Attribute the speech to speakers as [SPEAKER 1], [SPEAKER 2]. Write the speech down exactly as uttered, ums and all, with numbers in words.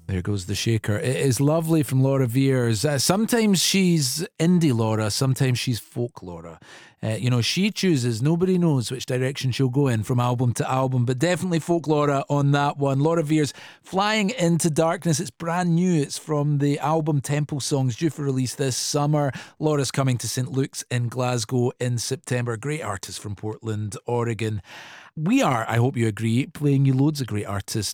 [SPEAKER 1] There goes the shaker. It is lovely from Laura Veers. Uh, sometimes she's indie Laura, sometimes she's folk Laura. Uh, you know, she chooses, nobody knows which direction she'll go in from album to album, but definitely folk Laura on that one. Laura Veers, Flying into Darkness. It's brand new. It's from the album Temple Songs, due for release this summer. Laura's coming to Saint Luke's in Glasgow in September. Great artist from Portland, Oregon. We are, I hope you agree, playing you loads of great artists